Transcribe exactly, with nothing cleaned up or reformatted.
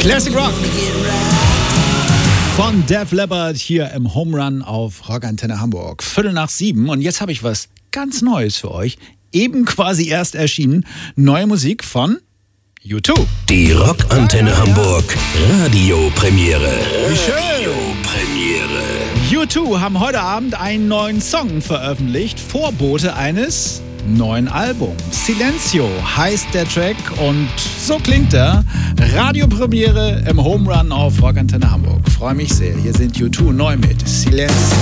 Classic Rock von Def Leppard hier im Home Run auf Rockantenne Hamburg. Viertel nach sieben und jetzt habe ich was ganz Neues für euch. Eben quasi erst erschienen. Neue Musik von U zwei. Die Rockantenne Hamburg Radiopremiere. Wie schön. Radiopremiere. U zwei haben heute Abend einen neuen Song veröffentlicht. Vorbote eines neuen Albums. Silencio heißt der Track und so klingt er. Radiopremiere im Home Run auf Rockantenne Hamburg. Freue mich sehr. Hier sind U zwei neu mit Silencio.